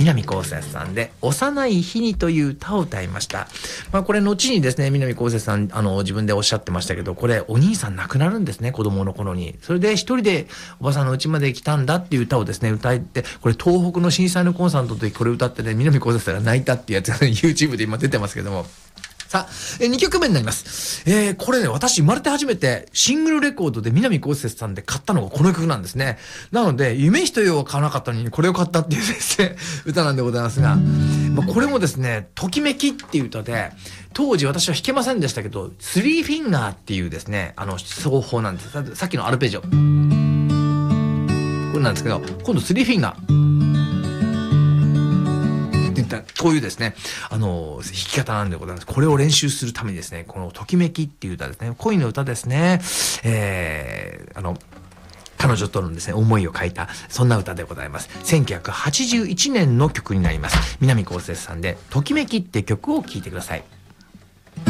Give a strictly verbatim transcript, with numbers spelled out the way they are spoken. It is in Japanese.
南こうせつさんで幼い日にという歌を歌いました。まあこれ後にですね、南こうせつさんあの自分でおっしゃってましたけど、これお兄さん亡くなるんですね、子供の頃に。それで一人でおばさんの家まで来たんだっていう歌をですね歌って、これ東北の震災のコンサートの時これ歌ってね、南こうせつさんが泣いたっていうやつが、ね、YouTube で今出てますけども。さあ、えにきょくめになります。えー、これね、私生まれて初めてシングルレコードで南こうせつさんで買ったのがこの曲なんですね。なので、夢一夜を買わなかったのにこれを買ったっていうですね、歌なんでございますが、まあ、これもですね、ときめきっていう歌で、当時私は弾けませんでしたけど、スリーフィンガーっていうですね、あの、奏法なんです。さっきのアルペジオ。これなんですけど、今度スリーフィンガー。こういうですね、あの、弾き方なんでございます。これを練習するためにですね、このときめきっていう歌ですね、恋の歌ですね、えー、あの、彼女とのですね、思いを書いた、そんな歌でございます。せんきゅうひゃくはちじゅういちねんの曲になります。南こうせつさんで、ときめきって曲を聴いてください。